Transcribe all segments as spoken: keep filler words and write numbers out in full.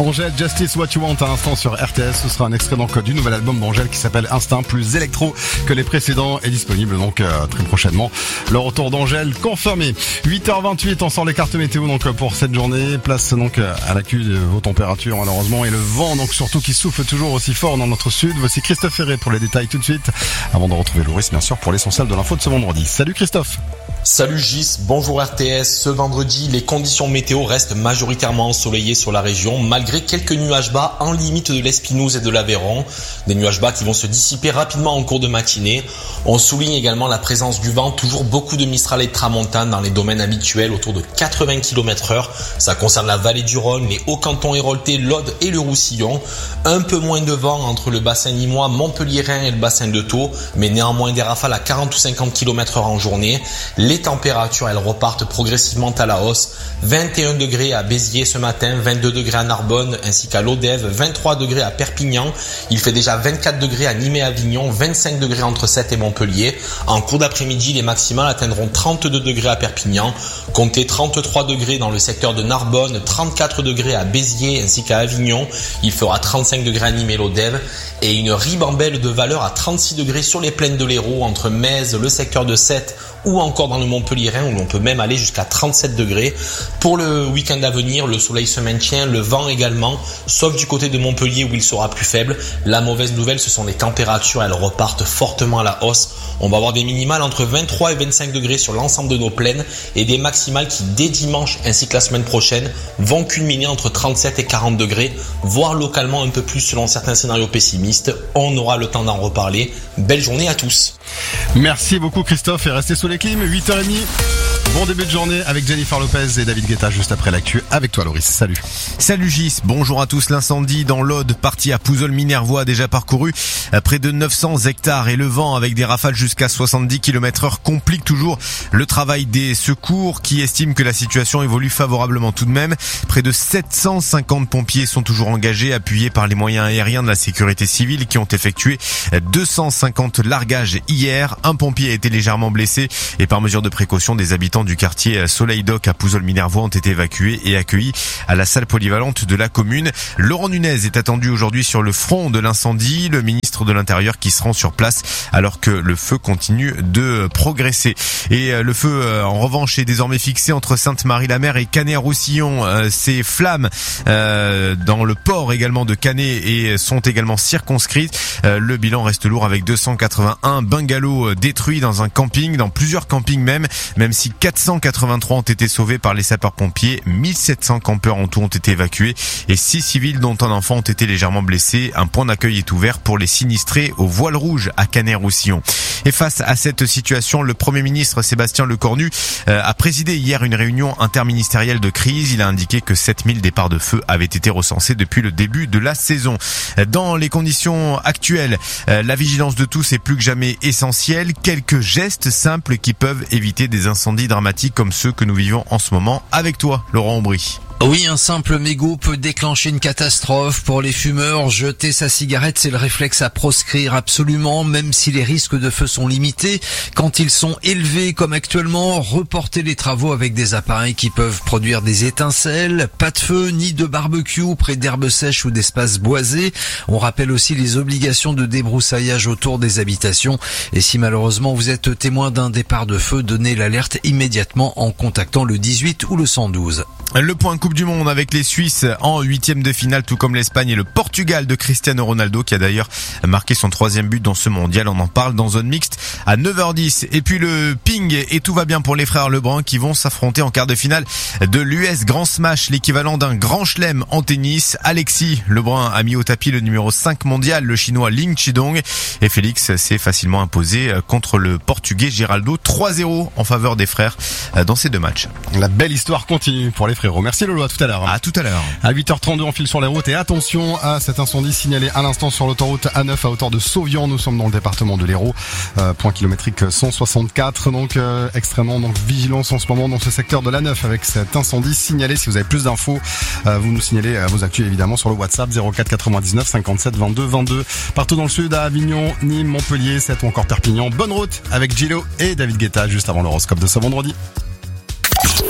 Angèle, Justice What You Want à l'instant sur R T S. Ce sera un extrait donc du nouvel album d'Angèle qui s'appelle Instinct, plus électro que les précédents, est disponible donc euh, très prochainement. Le retour d'Angèle confirmé. huit heures vingt-huit, on sort les cartes météo donc pour cette journée. Place donc à l'accût de vos températures malheureusement et le vent donc surtout qui souffle toujours aussi fort dans notre sud. Voici Christophe Ferré pour les détails tout de suite avant de retrouver Loris bien sûr pour l'essentiel de l'info de ce vendredi. Salut Christophe. Salut Gis, bonjour R T S. Ce vendredi, les conditions météo restent majoritairement ensoleillées sur la région, malgré quelques nuages bas en limite de l'Espinouse et de l'Aveyron. Des nuages bas qui vont se dissiper rapidement en cours de matinée. On souligne également la présence du vent, toujours beaucoup de Mistral et de Tramontane dans les domaines habituels, autour de quatre-vingts kilomètres heure. Ça concerne la vallée du Rhône, les Hauts-Cantons héroltais, l'Aude et le Roussillon. Un peu moins de vent entre le bassin nîmois, Montpellier-Rhin et le bassin de Thau, mais néanmoins des rafales à quarante ou cinquante kilomètres heure en journée. Les températures, elles repartent progressivement à la hausse. vingt et un degrés à Béziers ce matin, vingt-deux degrés à Narbonne ainsi qu'à Lodève, vingt-trois degrés à Perpignan. Il fait déjà vingt-quatre degrés à Nîmes et Avignon, vingt-cinq degrés entre Sète et Montpellier. En cours d'après-midi, les maximales atteindront trente-deux degrés à Perpignan. Comptez trente-trois degrés dans le secteur de Narbonne, trente-quatre degrés à Béziers ainsi qu'à Avignon. Il fera trente-cinq degrés à Nîmes et Lodève. Et une ribambelle de valeur à trente-six degrés sur les plaines de l'Hérault, entre Metz, le secteur de Sète ou encore dans le Montpellier-Rhin où l'on peut même aller jusqu'à trente-sept degrés. Pour le week-end à venir, le soleil se maintient, le vent également, sauf du côté de Montpellier où il sera plus faible. La mauvaise nouvelle, ce sont les températures, elles repartent fortement à la hausse. On va avoir des minimales entre vingt-trois et vingt-cinq degrés sur l'ensemble de nos plaines et des maximales qui, dès dimanche ainsi que la semaine prochaine, vont culminer entre trente-sept et quarante degrés, voire localement un peu plus selon certains scénarios pessimistes. On aura le temps d'en reparler. Belle journée à tous. Merci beaucoup Christophe et restez sous les clim, huit heures trente. Bon début de journée avec Jennifer Lopez et David Guetta juste après l'actu. Avec toi Loris, salut. Salut Gis, bonjour à tous. L'incendie dans l'Aude, parti à Pouzols-Minervois, a déjà parcouru près de neuf cents hectares et le vent avec des rafales jusqu'à soixante-dix kilomètres heure complique toujours le travail des secours qui estiment que la situation évolue favorablement tout de même. Près de sept cent cinquante pompiers sont toujours engagés, appuyés par les moyens aériens de la sécurité civile qui ont effectué deux cent cinquante largages hier. Un pompier a été légèrement blessé et par mesure de précaution, des habitants du quartier Soleil d'Oc à Pouzols-Minervois ont été évacués et accueillis à la salle polyvalente de la commune. Laurent Nunez est attendu aujourd'hui sur le front de l'incendie, le ministre de l'Intérieur qui se rend sur place alors que le feu continue de progresser. Et le feu, en revanche, est désormais fixé entre Sainte-Marie-la-Mer et Canet-Roussillon. Ces flammes euh, dans le port également de Canet et sont également circonscrites. Euh, le bilan reste lourd avec deux cent quatre-vingt-un bungalows détruits dans un camping, dans plusieurs campings même, même si quatre cent quatre-vingt-trois ont été sauvés par les sapeurs-pompiers, mille sept cents campeurs en tout ont été évacués et six civils dont un enfant ont été légèrement blessés. Un point d'accueil est ouvert pour les sinistrés au Voile Rouge à Canet-Roussillon. Et face à cette situation, le Premier ministre Sébastien Lecornu euh, a présidé hier une réunion interministérielle de crise. Il a indiqué que sept mille départs de feu avaient été recensés depuis le début de la saison. Dans les conditions actuelles, euh, la vigilance de tous est plus que jamais essentielle. Quelques gestes simples qui peuvent éviter des incendies dramatiques comme ceux que nous vivons en ce moment. Avec toi, Laurent Aubry. Oui, un simple mégot peut déclencher une catastrophe. Pour les fumeurs, jeter sa cigarette, c'est le réflexe à proscrire absolument, même si les risques de feu sont limités. Quand ils sont élevés, comme actuellement, reporter les travaux avec des appareils qui peuvent produire des étincelles. Pas de feu, ni de barbecue près d'herbes sèches ou d'espaces boisés. On rappelle aussi les obligations de débroussaillage autour des habitations. Et si malheureusement vous êtes témoin d'un départ de feu, donnez l'alerte immédiatement en contactant le dix-huit ou le cent douze. Le point Coupe du Monde avec les Suisses en huitième de finale, tout comme l'Espagne et le Portugal de Cristiano Ronaldo qui a d'ailleurs marqué son troisième but dans ce mondial. On en parle dans zone mixte à neuf heures dix. Et puis le ping et tout va bien pour les frères Lebrun qui vont s'affronter en quart de finale de l'U S Grand Smash, l'équivalent d'un grand chelem en tennis. Alexis Lebrun a mis au tapis le numéro cinq mondial, le chinois Ling Chidong, et Félix s'est facilement imposé contre le portugais Geraldo trois zéro en faveur des frères dans ces deux matchs. La belle histoire continue pour les frérot. Merci Lolo, à tout à l'heure. À tout à l'heure. À huit heures trente-deux, on file sur les routes et attention à cet incendie signalé à l'instant sur l'autoroute A neuf à hauteur de Sauvian. Nous sommes dans le département de l'Hérault, euh, point kilométrique cent soixante-quatre. Donc euh, extrêmement donc vigilance en ce moment dans ce secteur de l'A neuf avec cet incendie signalé. Si vous avez plus d'infos, euh, vous nous signalez euh, vos actus évidemment sur le WhatsApp zéro quatre quatre-vingt-dix-neuf cinquante-sept vingt-deux vingt-deux. Partout dans le sud, à Avignon, Nîmes, Montpellier, Sète ou encore Perpignan. Bonne route avec Gillo et David Guetta juste avant l'horoscope de ce vendredi. C'était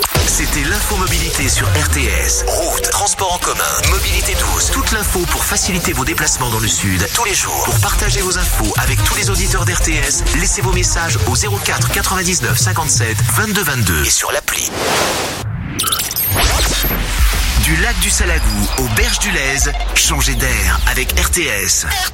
Écoutez l'infomobilité sur R T S. Route, transport en commun, mobilité douce. Toute l'info pour faciliter vos déplacements dans le sud tous les jours. Pour partager vos infos avec tous les auditeurs d'R T S, laissez vos messages au zéro quatre quatre-vingt-dix-neuf cinquante-sept vingt-deux vingt-deux et sur l'appli. Du lac du Salagou aux berges du Lez, changez d'air avec R T S.